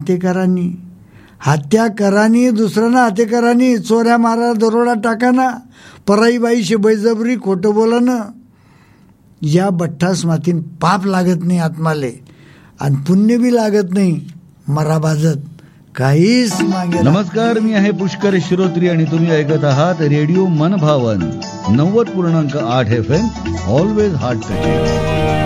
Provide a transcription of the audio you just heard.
हातेकरांनी, हत्या करानी दुसऱ्यांना हातेकरांनी, चोऱ्या मारा दरोडा टाकाना, पराई बाईशी बळजबरी खोटं बोलानं, या बठ्ठास मातीन पाप लागत नाही आत्माले आणि पुण्य बी लागत नाही, मरा बाजत काहीच मागे. नमस्कार, मी आहे पुष्कर श्रोत्री आणि तुम्ही ऐकत आहात रेडिओ मनभावन 90.8 FM. Always heart touching.